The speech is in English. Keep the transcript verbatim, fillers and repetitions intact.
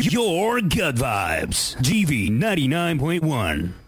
your good vibes. G V ninety-nine point one.